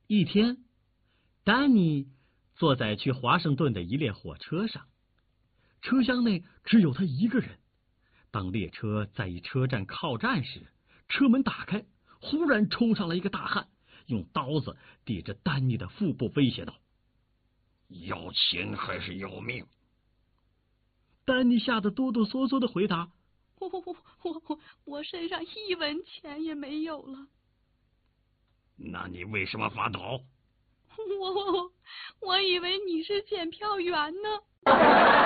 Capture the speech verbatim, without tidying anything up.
一天，丹尼坐在去华盛顿的一列火车上，车厢内只有他一个人。当列车在一车站靠站时，车门打开，忽然冲上来一个大汉，用刀子抵着丹尼的腹部，威胁道：“ 要钱还是要命？” 丹尼吓得哆哆嗦嗦的回答：“ 我我我我我我身上一文钱也没有了。” 那你为什么发抖？ 我我我以为你是检票员呢。